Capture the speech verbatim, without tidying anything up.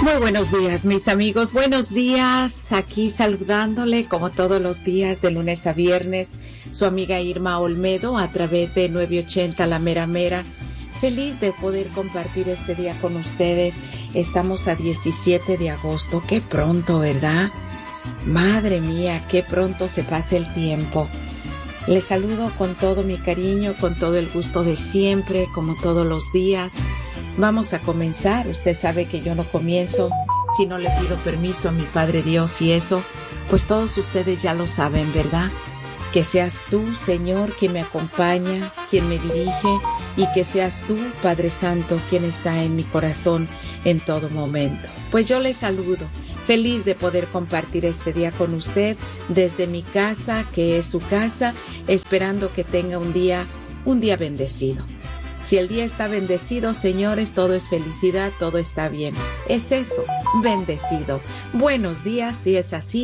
Muy buenos días, mis amigos. Buenos días. Aquí saludándole como todos los días de lunes a viernes, su amiga Irma Olmedo a través de nueve ochenta La Mera Mera. Feliz de poder compartir este día con ustedes. Estamos a diecisiete de agosto. Qué pronto, ¿verdad? Madre mía, qué pronto se pasa el tiempo. Les saludo con todo mi cariño, con todo el gusto de siempre, como todos los días. Vamos a comenzar. Usted sabe que yo no comienzo si no le pido permiso a mi Padre Dios, y eso, pues todos ustedes ya lo saben, ¿verdad? Que seas tú, Señor, quien me acompaña, quien me dirige, y que seas tú, Padre Santo, quien está en mi corazón en todo momento. Pues yo les saludo, feliz de poder compartir este día con usted desde mi casa, que es su casa, esperando que tenga un día, un día bendecido. Si el día está bendecido, señores, todo es felicidad, todo está bien. Es eso, bendecido. Buenos días, si es así.